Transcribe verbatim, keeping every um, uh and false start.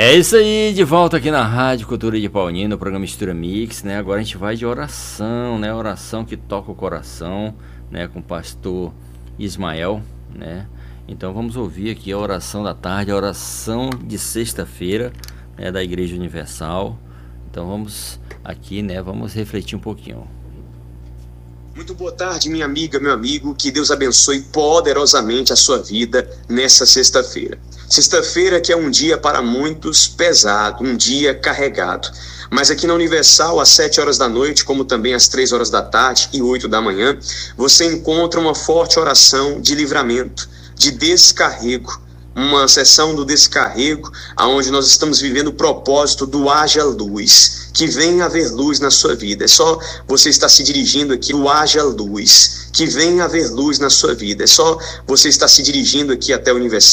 É isso aí, de volta aqui na Rádio Cultura de Paulínia, no programa Mistura Mix, né? Agora a gente vai de oração, né? Oração que toca o coração, né? Com o pastor Ismael, né? Então vamos ouvir aqui a oração da tarde, a oração de sexta-feira, né? Da Igreja Universal. Então vamos aqui, né? Vamos refletir um pouquinho. Muito boa tarde, minha amiga, meu amigo. Que Deus abençoe poderosamente a sua vida nessa sexta-feira. Sexta-feira que é um dia para muitos pesado, um dia carregado. Mas aqui na Universal, às sete horas da noite, como também às três horas da tarde e oito da manhã, você encontra uma forte oração de livramento, de descarrego. Uma sessão do descarrego, onde nós estamos vivendo o propósito do haja luz, que venha haver luz na sua vida. É só você estar se dirigindo aqui, o haja luz, que venha haver luz na sua vida. É só você estar se dirigindo aqui até o Universal.